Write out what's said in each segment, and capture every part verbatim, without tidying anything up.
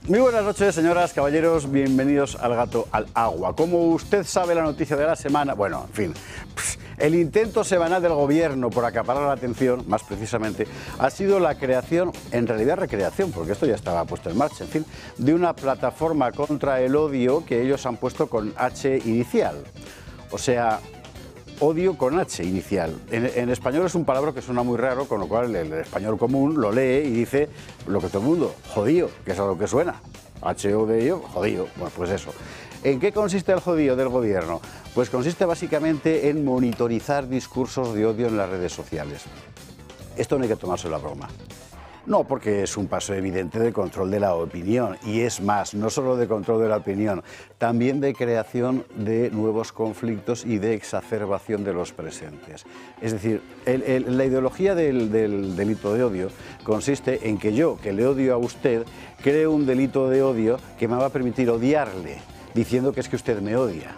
Muy buenas noches, señoras, caballeros, bienvenidos al Gato al Agua. Como usted sabe, la noticia de la semana, bueno, en fin, el intento semanal del gobierno por acaparar la atención, más precisamente, ha sido la creación, en realidad recreación, porque esto ya estaba puesto en marcha, en fin, de una plataforma contra el odio que ellos han puesto con H inicial. O sea, odio con H inicial. En, en español es un palabra que suena muy raro, con lo cual el, el español común lo lee y dice lo que todo el mundo, jodido, que es a lo que suena. H O D I O, jodido. Bueno, pues eso. ¿En qué consiste el jodido del gobierno? Pues consiste básicamente en monitorizar discursos de odio en las redes sociales. Esto no hay que tomárselo a broma. No, porque es un paso evidente de control de la opinión, y es más, no solo de control de la opinión, también de creación de nuevos conflictos y de exacerbación de los presentes. Es decir, el, el, la ideología del, del delito de odio consiste en que yo, que le odio a usted, creo un delito de odio que me va a permitir odiarle, diciendo que es que usted me odia.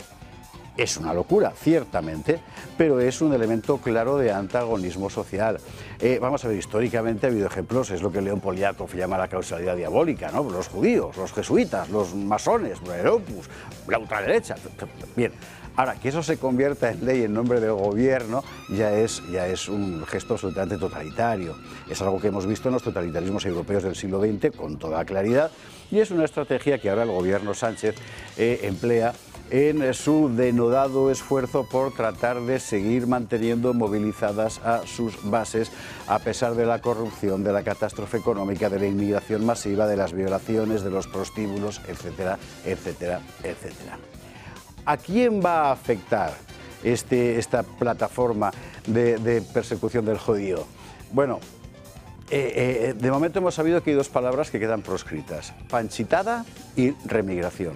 Es una locura, ciertamente, pero es un elemento claro de antagonismo social. Eh, vamos a ver, históricamente ha habido ejemplos, es lo que León Poliakov llama la causalidad diabólica, ¿no? Los judíos, los jesuitas, los masones, el Opus, la ultraderecha. Bien, ahora, que eso se convierta en ley en nombre del gobierno ya es, ya es un gesto absolutamente totalitario. Es algo que hemos visto en los totalitarismos europeos del siglo veinte con toda claridad, y es una estrategia que ahora el gobierno Sánchez eh, emplea en su denodado esfuerzo por tratar de seguir manteniendo movilizadas a sus bases a pesar de la corrupción, de la catástrofe económica, de la inmigración masiva, de las violaciones, de los prostíbulos, etcétera, etcétera, etcétera. ¿A quién va a afectar este, esta plataforma de, de persecución del judío? Bueno, eh, eh, de momento hemos sabido que hay dos palabras que quedan proscritas: panchitada y remigración.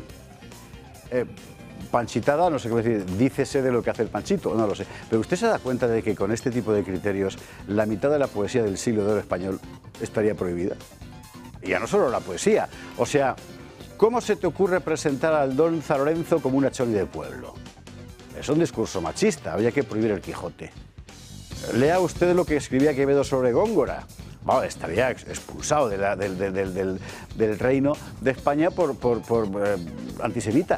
Eh, Panchitada, no sé cómo decir, dícese de lo que hace el Panchito, no lo sé. Pero usted se da cuenta de que con este tipo de criterios la mitad de la poesía del siglo de oro español estaría prohibida. Y ya no solo la poesía. O sea, ¿cómo se te ocurre presentar al don San Lorenzo como una choli del pueblo? Es un discurso machista, habría que prohibir el Quijote. Lea usted lo que escribía Quevedo sobre Góngora. Bueno, estaría expulsado de la, del, del, del, del reino de España por, por, por eh, antisemita.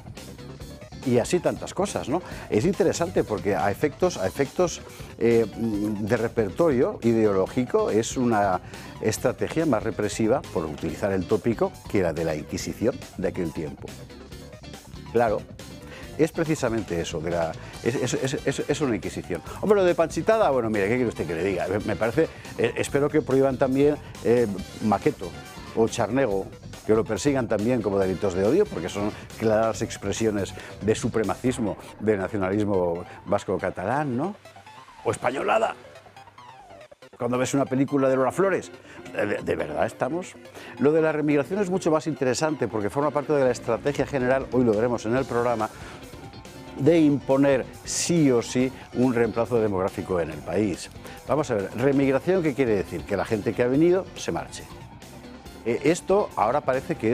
Y así tantas cosas, ¿no? Es interesante porque a efectos, a efectos eh, de repertorio ideológico es una estrategia más represiva, por utilizar el tópico, que la de la Inquisición de aquel tiempo. Claro, es precisamente eso, de la, es, es, es, es una Inquisición. Hombre, lo de panchitada, bueno, mire, ¿qué quiere usted que le diga? Me parece, eh, espero que prohíban también eh, maqueto o charnego, que lo persigan también como delitos de odio, porque son claras expresiones de supremacismo, de nacionalismo vasco-catalán, ¿no? O españolada. Cuando ves una película de Lola Flores, ¿de, de verdad estamos? Lo de la remigración es mucho más interesante porque forma parte de la estrategia general, hoy lo veremos en el programa, de imponer sí o sí un reemplazo demográfico en el país. Vamos a ver, remigración, ¿qué quiere decir? Que la gente que ha venido se marche. Eh, esto ahora parece que